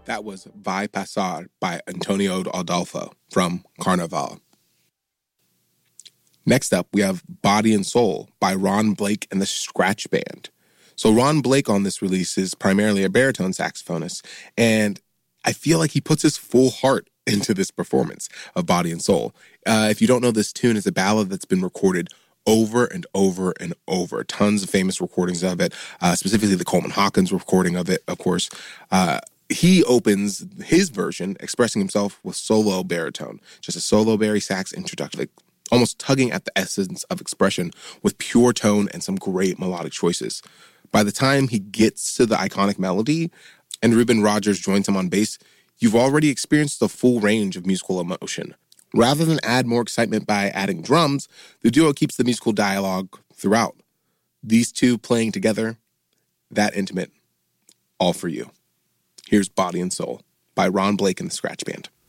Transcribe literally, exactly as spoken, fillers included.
That was Vai Passar by Antonio Adolfo from Carnaval. Next up, we have Body and Soul by Ron Blake and the Scratch Band. So Ron Blake on this release is primarily a baritone saxophonist, and I feel like he puts his full heart into this performance of Body and Soul. Uh, if you don't know, this tune is a ballad that's been recorded over and over and over. Tons of famous recordings of it, uh, specifically the Coleman Hawkins recording of it, of course. Uh, he opens his version expressing himself with solo baritone, just a solo bari sax introduction, like almost tugging at the essence of expression with pure tone and some great melodic choices. By the time he gets to the iconic melody and Reuben Rogers joins him on bass, you've already experienced the full range of musical emotion. Rather than add more excitement by adding drums, the duo keeps the musical dialogue throughout. These two playing together, that intimate, all for you. Here's Body and Soul by Ron Blake and the Scratch Band.